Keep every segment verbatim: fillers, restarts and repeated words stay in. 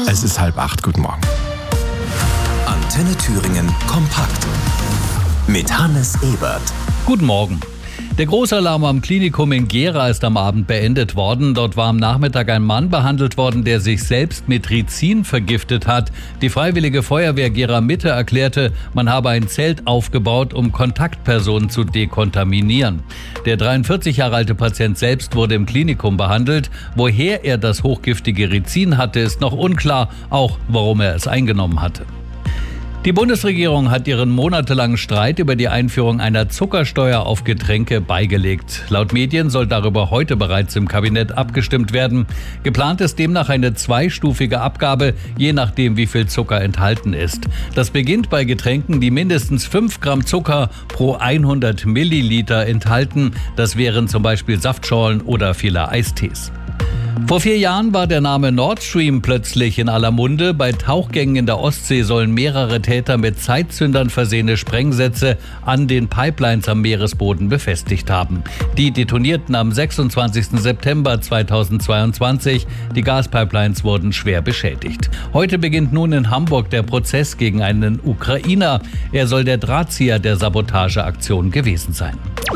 Es ist halb acht. Guten Morgen. Antenne Thüringen kompakt mit Hannes Ebert. Guten Morgen. Der Großalarm am Klinikum in Gera ist am Abend beendet worden. Dort war am Nachmittag ein Mann behandelt worden, der sich selbst mit Rizin vergiftet hat. Die Freiwillige Feuerwehr Gera Mitte erklärte, man habe ein Zelt aufgebaut, um Kontaktpersonen zu dekontaminieren. Der dreiundvierzig Jahre alte Patient selbst wurde im Klinikum behandelt. Woher er das hochgiftige Rizin hatte, ist noch unklar, auch warum er es eingenommen hatte. Die Bundesregierung hat ihren monatelangen Streit über die Einführung einer Zuckersteuer auf Getränke beigelegt. Laut Medien soll darüber heute bereits im Kabinett abgestimmt werden. Geplant ist demnach eine zweistufige Abgabe, je nachdem wie viel Zucker enthalten ist. Das beginnt bei Getränken, die mindestens fünf Gramm Zucker pro hundert Milliliter enthalten. Das wären zum Beispiel Saftschorlen oder viele Eistees. Vor vier Jahren war der Name Nord Stream plötzlich in aller Munde. Bei Tauchgängen in der Ostsee sollen mehrere Täter mit Zeitzündern versehene Sprengsätze an den Pipelines am Meeresboden befestigt haben. Die detonierten am sechsundzwanzigsten September zweitausendzweiundzwanzig. Die Gaspipelines wurden schwer beschädigt. Heute beginnt nun in Hamburg der Prozess gegen einen Ukrainer. Er soll der Drahtzieher der Sabotageaktion gewesen sein.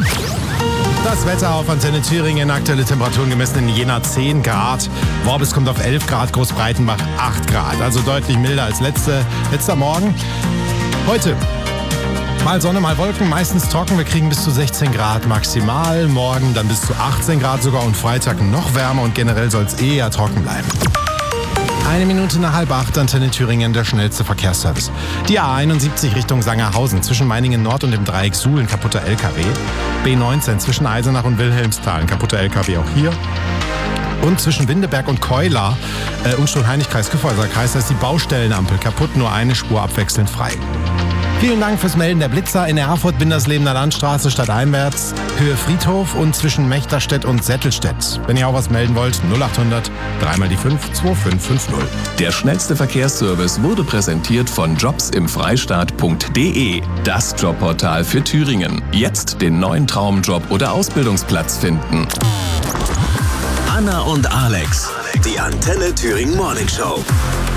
Das Wetter auf Antenne Thüringen, aktuelle Temperaturen gemessen in Jena zehn Grad. Worbis kommt auf elf Grad, Großbreitenbach acht Grad. Also deutlich milder als letzte, letzter Morgen. Heute mal Sonne, mal Wolken, meistens trocken. Wir kriegen bis zu sechzehn Grad maximal. Morgen dann bis zu achtzehn Grad sogar und Freitag noch wärmer und generell soll es eher trocken bleiben. Eine Minute nach halb acht, Antenne Thüringen, der schnellste Verkehrsservice. Die A einundsiebzig Richtung Sangerhausen, zwischen Meiningen Nord und dem Dreieck Suhl, ein kaputter L K W. B neunzehn zwischen Eisenach und Wilhelmsthal, ein kaputter L K W auch hier. Und zwischen Windeberg und Keular, äh, Unstrut-Heinig-Kreis, Kyffhäuser-Kreis, da ist die Baustellenampel kaputt, nur eine Spur abwechselnd frei. Vielen Dank fürs Melden der Blitzer in Erfurt, Binderslebener Landstraße, stadteinwärts, Höhe Friedhof und zwischen Mechterstedt und Settelstedt. Wenn ihr auch was melden wollt, null achthundert, dreimal die fünf, zwei fünf fünf null. Der schnellste Verkehrsservice wurde präsentiert von jobsimfreistaat punkt de, das Jobportal für Thüringen. Jetzt den neuen Traumjob oder Ausbildungsplatz finden. Anna und Alex, die Antenne Thüringen Morning Show.